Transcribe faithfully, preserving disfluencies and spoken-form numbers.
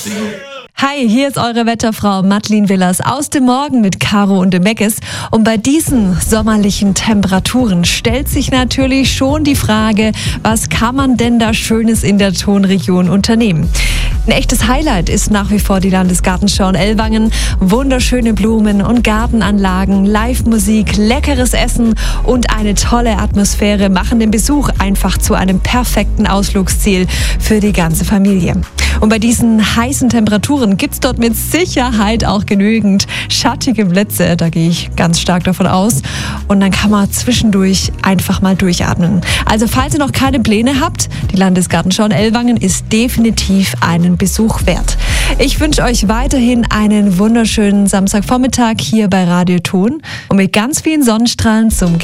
Hi, hier ist eure Wetterfrau Madeline Willers aus dem Morgen mit Caro und dem Meckes. Und bei diesen sommerlichen Temperaturen stellt sich natürlich schon die Frage, was kann man denn da Schönes in der Tonregion unternehmen? Ein echtes Highlight ist nach wie vor die Landesgartenschau in Ellwangen. Wunderschöne Blumen und Gartenanlagen, Live-Musik, leckeres Essen und eine tolle Atmosphäre machen den Besuch einfach zu einem perfekten Ausflugsziel für die ganze Familie. Und bei diesen heißen Temperaturen gibt's dort mit Sicherheit auch genügend schattige Plätze. Da gehe ich ganz stark davon aus. Und dann kann man zwischendurch einfach mal durchatmen. Also falls ihr noch keine Pläne habt, die Landesgartenschau in Ellwangen ist definitiv einen Besuch wert. Ich wünsche euch weiterhin einen wunderschönen Samstagvormittag hier bei Radio Ton und mit ganz vielen Sonnenstrahlen zum